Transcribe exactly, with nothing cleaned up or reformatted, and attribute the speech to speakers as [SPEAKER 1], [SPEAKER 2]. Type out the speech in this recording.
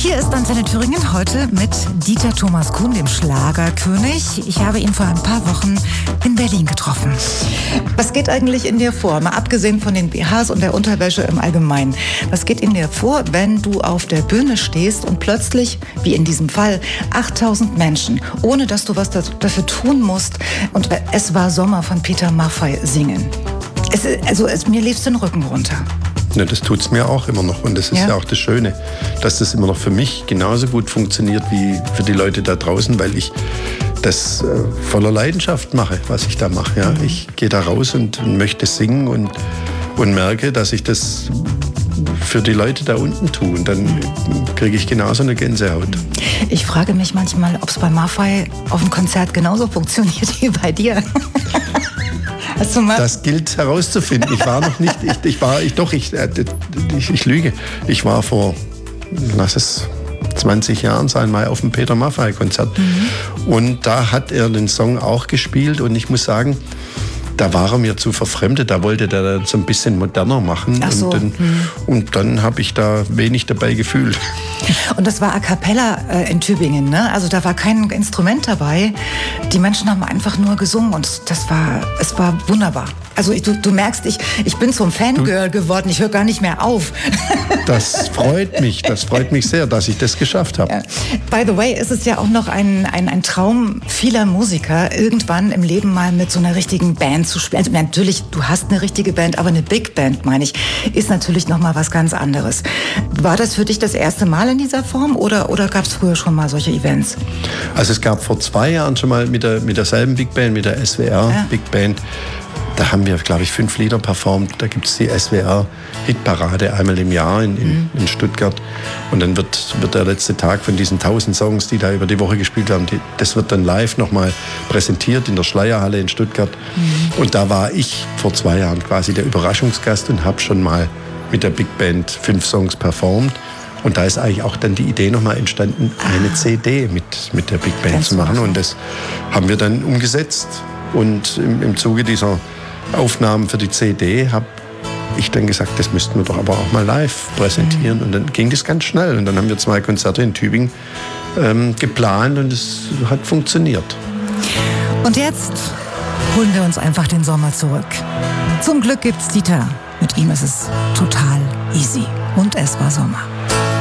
[SPEAKER 1] Hier ist Antenne Thüringen heute mit Dieter Thomas Kuhn, dem Schlagerkönig. Ich habe ihn vor ein paar Wochen in Berlin getroffen. Was geht eigentlich in dir vor? Mal abgesehen von den B Hs und der Unterwäsche im Allgemeinen. Was geht in dir vor, wenn du auf der Bühne stehst und plötzlich, wie in diesem Fall, achttausend Menschen, ohne dass du was dafür tun musst, und Es war Sommer von Peter Maffay singen? Es, also es, mir lief es den Rücken runter.
[SPEAKER 2] Ja, das tut's mir auch immer noch. Und das ist ja. ja auch das Schöne, dass das immer noch für mich genauso gut funktioniert wie für die Leute da draußen, weil ich das äh, voller Leidenschaft mache, was ich da mache. Ja. Mhm. Ich gehe da raus und, und möchte singen und, und merke, dass ich das für die Leute da unten tue. Und dann kriege ich genauso eine Gänsehaut.
[SPEAKER 1] Ich frage mich manchmal, ob es bei Maffay auf dem Konzert genauso funktioniert wie bei dir.
[SPEAKER 2] Das gilt herauszufinden. Ich war noch nicht, ich, ich war, ich doch, ich, ich, ich lüge. Ich war vor, lass es zwanzig Jahren sein, mal auf dem Peter Maffay-Konzert. Mhm. Und da hat er den Song auch gespielt. Und ich muss sagen, da war er mir zu verfremdet. Da wollte der so ein bisschen moderner machen.
[SPEAKER 1] Ach so.
[SPEAKER 2] Und dann, mhm. und dann habe ich da wenig dabei gefühlt.
[SPEAKER 1] Und das war A Cappella äh, in Tübingen, ne? Also da war kein Instrument dabei. Die Menschen haben einfach nur gesungen und das war, es war wunderbar. Also du, du merkst, ich, ich bin zum Fangirl geworden. Ich höre gar nicht mehr auf.
[SPEAKER 2] Das freut mich. Das freut mich sehr, dass ich das geschafft habe.
[SPEAKER 1] Ja. By the way, ist es ja auch noch ein, ein, ein Traum vieler Musiker, irgendwann im Leben mal mit so einer richtigen Band zu spielen. Also natürlich, du hast eine richtige Band, aber eine Big Band, meine ich, ist natürlich noch mal was ganz anderes. War das für dich das erste Mal in dieser Form oder, oder gab es früher schon mal solche Events?
[SPEAKER 2] Also es gab vor zwei Jahren schon mal mit, der, mit derselben Big Band, mit der S W R ja. Big Band. Da haben wir, glaube ich, fünf Lieder performt. Da gibt es die S W R-Hitparade einmal im Jahr in, in, mhm. in Stuttgart. Und dann wird, wird der letzte Tag von diesen tausend Songs, die da über die Woche gespielt werden, die, das wird dann live nochmal präsentiert in der Schleierhalle in Stuttgart. Mhm. Und da war ich vor zwei Jahren quasi der Überraschungsgast und habe schon mal mit der Big Band fünf Songs performt. Und da ist eigentlich auch dann die Idee nochmal entstanden, eine ah. C D mit, mit der Big Band Ganz zu machen. Und das haben wir dann umgesetzt. Und im, im Zuge dieser Aufnahmen für die C D habe ich dann gesagt, das müssten wir doch aber auch mal live präsentieren. Mhm. Und dann ging das ganz schnell. Und dann haben wir zwei Konzerte in Tübingen ähm, geplant und es hat funktioniert.
[SPEAKER 1] Und jetzt holen wir uns einfach den Sommer zurück. Zum Glück gibt's Dieter. Mit ihm ist es total easy. Und es war Sommer.